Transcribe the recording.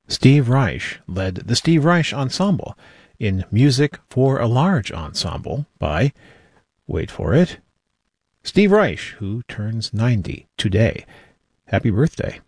Steve Reich led the Steve Reich Ensemble in Music for a Large Ensemble by, wait for it, Steve Reich, who turns 90 today. Happy birthday.